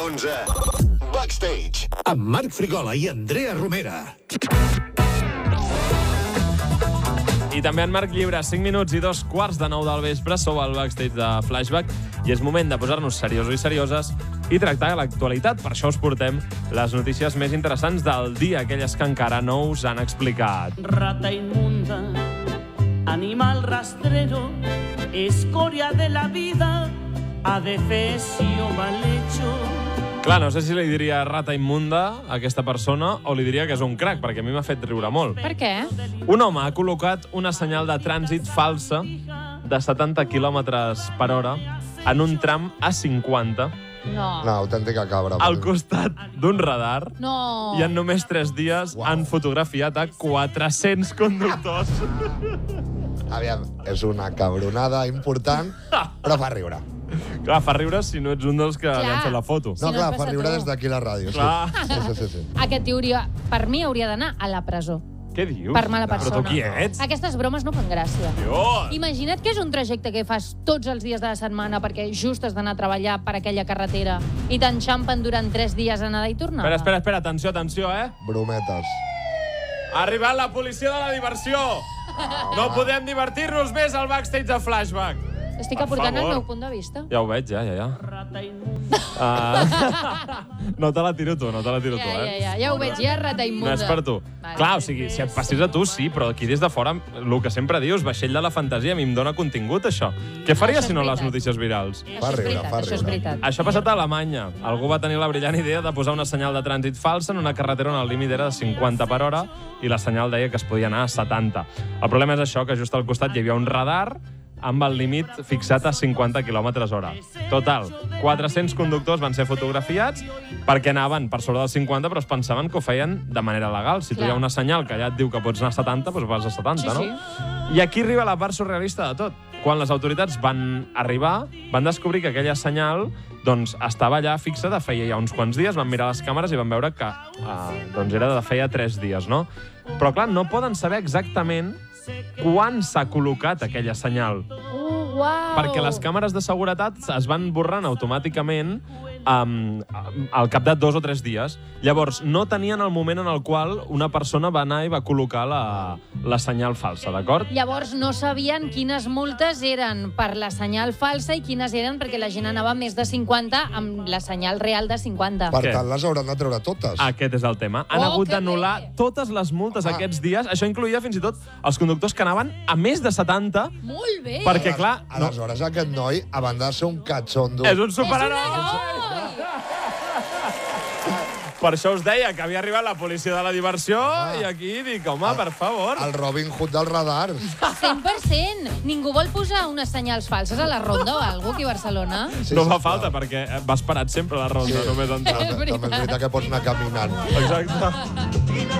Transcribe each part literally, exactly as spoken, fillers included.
onze. Backstage. Amb Marc Frigola i Andrea Romera. I també en Marc Llibre, cinc minuts i dos quarts de nou del vespre, sou al backstage de Flashback i és moment de posar-nos seriosos i serioses i tractar l'actualitat. Per això us portem les notícies més interessants del dia, aquelles que encara no us han explicat. Rata inmunda, animal rastrero, escoria de la vida, adefesio mal hecho. Clar, no sé si li diria rata immunda a aquesta persona o li diria que és un crac, perquè a mi m'ha fet riure molt. Per què? Un home ha col·locat una senyal de trànsit falsa de setanta quilòmetres per hora en un tram a cinquanta. No. No, autèntica cabra. Al costat d'un radar. No. I en només tres dies Uau. han fotografiat a quatre-cents conductors. Aviam, és una cabronada important, però fa riure. Clar, fa riure si no ets un dels que Clar. li han fet la foto. Si No, no clar, et fa passa riure tu. des d'aquí la ràdio. Sí. Clar. Sí, sí, sí, sí. Aquest hauria, per mi hauria d'anar a la presó. Què dius? Per mala persona. Però tu qui ets? Aquestes bromes no fan gràcia. Dios! Imagina't que és un trajecte que fas tots els dies de la setmana perquè just has d'anar a treballar per aquella carretera i t'enxampen durant tres dies anada i tornada. Espera, espera, espera, atenció, atenció, eh? Brometes. Ha arribat la policia de la diversió. No podem divertir-nos més al backstage de Flashback. Estic Per aportant el favor. meu punt de vista. Ja ho veig, ja, ja, ja. Rata inmunda. Uh, no te la tiro tu, no te la tiro Ja, tu, ja, eh? ja, ja ho veig, ja, rata immunda. No és per tu. Vale. Clar, o sigui, si et passés a tu, sí, però aquí des de fora, el que sempre dius, vaixell de la fantasia, a mi em dona contingut, això. Què faria Això és si no les veritat. notícies virals? Això Fa és riure, veritat, fa això és riure. veritat. Això ha passat a Alemanya. Algú va tenir la brillant idea de posar una senyal de trànsit falsa en una carretera on el límit era de cinquanta per hora i la senyal deia que es podia anar a setanta. El problema és això, que just al costat hi havia un radar amb el límit fixat a cinquanta quilòmetres hora. Total, quatre-cents conductors van ser fotografiats perquè anaven per sobre dels cinquanta, però es pensaven que ho feien de manera legal. Si tu Clar. hi ha una senyal que ja et diu que pots anar a setanta, doncs vas a setanta, Sí, no? I aquí arriba la part surrealista de tot. Quan les autoritats van arribar, van descobrir que aquella senyal doncs, estava allà fixa de feia ja uns quants dies, van mirar les càmeres i van veure que eh, doncs era de feia tres dies, no? Però, clar, no poden saber exactament quan s'ha col·locat aquella senyal, Uh, uau! perquè les càmeres de seguretat es van borrant automàticament um, al cap de dos o tres dies. Llavors, no tenien el moment en el qual una persona va anar i va col·locar la, la senyal falsa, d'acord? Llavors no sabien quines multes eren per la senyal falsa i quines eren perquè la gent anava més de cinquanta amb la senyal real de cinquanta. Per Què? tant, les hauran de treure totes. Aquest és el tema. Han Oh, hagut que d'anul·lar bé! totes les multes Ah. aquests dies. Això incloïa fins i tot els conductors que anaven a més de setanta, Molt bé! perquè, clar, no, Aleshores, aquest noi, a banda de ser un catxondo... és un És superheroi! un heroi! Per això us deia que havia arribat la policia de la diversió Ah. i aquí dic, home, per favor. El Robin Hood dels radars. cent per cent! Ningú vol posar unes senyals falses a la ronda o alguna cosa aquí a Barcelona? Sí, no fa sisplau. falta, perquè vas parat sempre a la ronda, Sí. només entrar. És També és veritat que pots anar caminant. Exacte.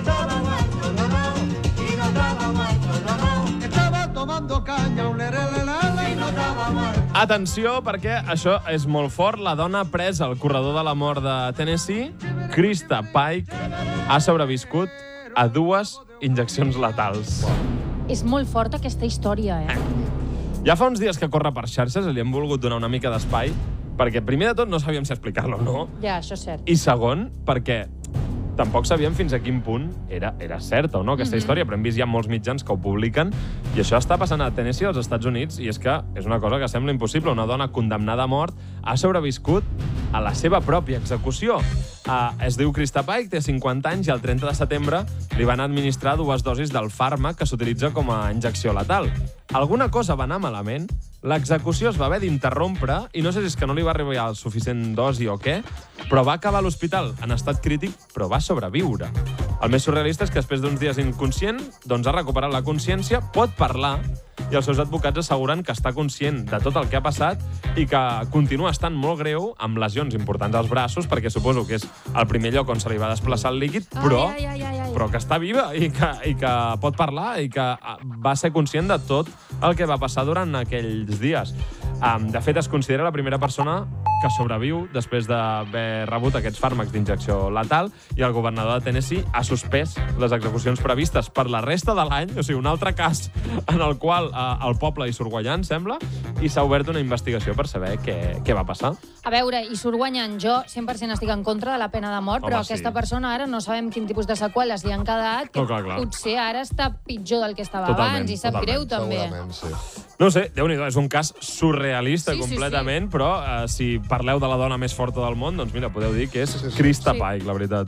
Atenció, perquè això és molt fort. La dona presa al corredor de la mort de Tennessee, Krista Pike, ha sobreviscut a dues injeccions letals. És molt forta aquesta història, eh? Ja fa uns dies que corre per xarxes i li hem volgut donar una mica d'espai, perquè primer de tot no sabíem si explicar-lo o no, Ja, això és cert. i segon, perquè tampoc sabíem fins a quin punt era, era certa o no aquesta història, però hem vist ja molts mitjans que ho publiquen, i això està passant a Tennessee, als Estats Units, i és que és una cosa que sembla impossible. Una dona condemnada a mort ha sobreviscut a la seva pròpia execució. Uh, es diu Krista Pike, té cinquanta anys, i el trenta de setembre li van administrar dues dosis del fàrmac que s'utilitza com a injecció letal. Alguna cosa va anar malament, l'execució es va haver d'interrompre, i no sé si és que no li va arribar el suficient dosi o què, però va acabar a l'hospital en estat crític, però va sobreviure. El més surrealista és que després d'uns dies inconscient, doncs ha recuperat la consciència, pot parlar, i els seus advocats asseguren que està conscient de tot el que ha passat i que continua estant molt greu, amb lesions importants als braços, perquè suposo que és el primer lloc on se li va desplaçar el líquid, però, Ai, ai, ai, ai. però que està viva i que, i que pot parlar i que va ser conscient de tot el que va passar durant aquells dies. Um, de fet, es considera la primera persona que sobreviu després d'haver rebut aquests fàrmacs d'injecció letal, i el governador de Tennessee ha suspès les execucions previstes per la resta de l'any, o sigui, un altre cas en el qual eh, el poble hi surt guanyant, sembla, i s'ha obert una investigació per saber què, què va passar. A veure, i surt guanyant. Jo cent per cent estic en contra de la pena de mort, Home, però sí. aquesta persona ara no sabem quin tipus de seqüeles li han quedat, que No, clar, clar. potser ara està pitjor del que estava Totalment, abans, i sap totalment. greu també. Segurament, sí. No ho sé, Déu-n'hi-do, és un cas surrealista Sí, sí, completament, però eh, si parleu de la dona més forta del món, doncs mira, podeu dir que és Sí, sí. Krista Sí. Paik, la veritat.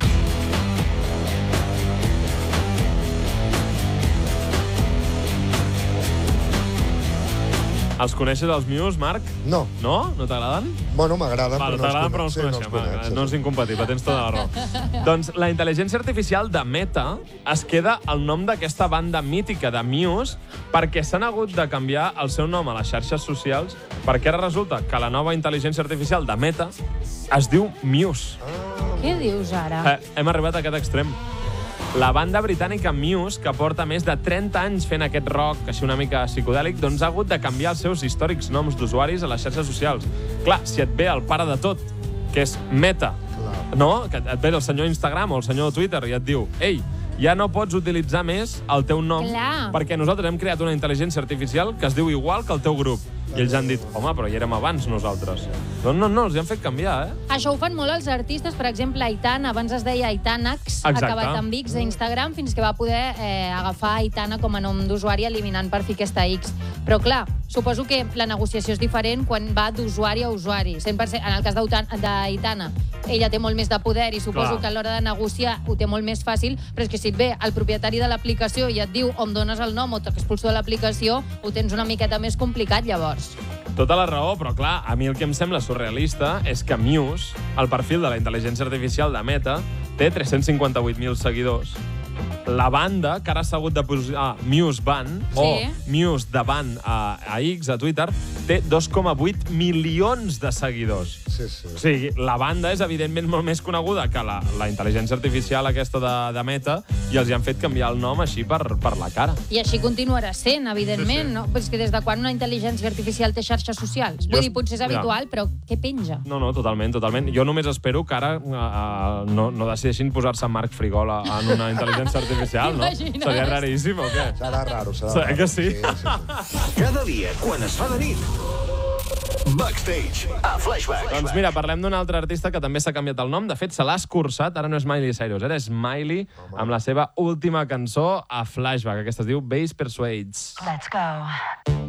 Els coneixes, els Muse, Marc? No, No? No t'agraden? bueno, m'agraden, Val, però no els t'agraden, però no conec. els coneixem. Sí, no els conec, sí, No és sí. incompatible, tens tota la raó. Doncs la intel·ligència artificial de Meta es queda el nom d'aquesta banda mítica de Muse perquè s'han hagut de canviar el seu nom a les xarxes socials perquè ara resulta que la nova intel·ligència artificial de Meta es diu Muse. Què dius ara? Eh, hem arribat a aquest extrem. La banda britànica Muse, que porta més de trenta anys fent aquest rock així una mica psicodèlic, doncs ha hagut de canviar els seus històrics noms d'usuaris a les xarxes socials. Clar, si et ve el pare de tot, que és Meta, Clar. no? Que et ve el senyor Instagram o el senyor Twitter i et diu «Ei, ja no pots utilitzar més el teu nom Clar. perquè nosaltres hem creat una intel·ligència artificial que es diu igual que el teu grup». I ells han dit, home, però hi érem abans nosaltres. Doncs no, no, els hi han fet canviar, eh? Això ho fan molt els artistes, per exemple, Aitana, abans es deia Aitanax, ha Exacte. acabat amb X a Instagram, fins que va poder eh, agafar Aitana com a nom d'usuari eliminant per fi aquesta X. Però clar, suposo que la negociació és diferent quan va d'usuari a usuari. cent per cent, en el cas d'Autan- d'Aitana, ella té molt més de poder i suposo Clar. que a l'hora de negociar ho té molt més fàcil, però és que si et ve el propietari de l'aplicació i et diu o em dones el nom o t'expulso de l'aplicació, ho tens una miqueta més complicat llavors. Tota la raó, però clar, a mi el que em sembla surrealista és que Muse, el perfil de la intel·ligència artificial de Meta, té tres-cents cinquanta-vuit mil seguidors. La banda, que ara s'ha hagut de posar Muse Band, Sí. o Muse davant a, a X, a Twitter, té dos coma vuit milions de seguidors. Sí, sí. O sigui, la banda és evidentment molt més coneguda que la, la intel·ligència artificial aquesta de, de Meta i els hi han fet canviar el nom així per, per la cara. I així continuarà sent, evidentment, Sí, sí. no? Però és que des de quan una intel·ligència artificial té xarxes socials? Vull Jo- dir, potser és Mira. habitual, però què penja? No, no, totalment, totalment. Jo només espero que ara uh, no, no decideixin posar-se Marc Frigola en una intel·ligència artificial, no? T'imagines? Seria raríssim, o què? Serà raro, serà Serà raro. que sí? Sí, sí, sí. Cada dia, quan es fa de nit. Backstage, a Flashback. Doncs mira, parlem d'un altre artista que també s'ha canviat el nom. De fet, se l'ha escurçat. Ara no és Miley Cyrus, ara és Miley amb la seva última cançó a Flashback. Aquesta es diu Base Persuades. Let's go.